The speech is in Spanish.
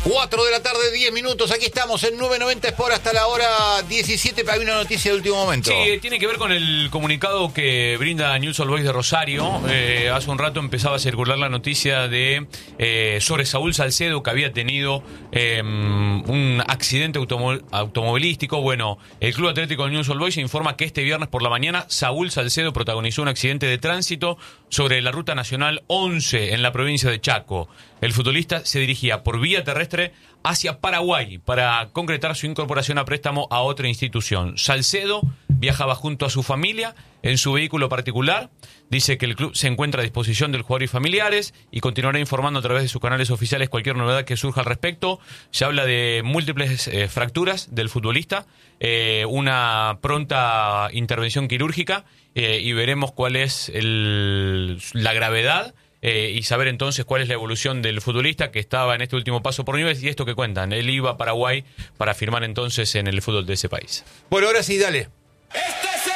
4 de la tarde, 10 minutos. Aquí estamos en 990 Sport hasta la hora 17. Hay una noticia de último momento. Sí, tiene que ver con el comunicado que brinda News All Boys de Rosario. Hace un rato empezaba a circular la noticia de sobre Saúl Salcedo, que había tenido un accidente automovilístico. Bueno, el Club Atlético News All Boys informa que este viernes por la mañana Saúl Salcedo protagonizó un accidente de tránsito sobre la Ruta Nacional 11 en la provincia de Chaco. El futbolista se dirigía por vía terrestre hacia Paraguay para concretar su incorporación a préstamo a otra institución. Salcedo viajaba junto a su familia en su vehículo particular. Dice que el club se encuentra a disposición del jugador y familiares y continuará informando a través de sus canales oficiales cualquier novedad que surja al respecto. Se habla de múltiples fracturas del futbolista, una pronta intervención quirúrgica y veremos cuál es la gravedad. Y saber entonces cuál es la evolución del futbolista que estaba en este último paso por Newell's. Y esto que cuentan, él iba a Paraguay para firmar entonces en el fútbol de ese país. Bueno, ahora sí, dale.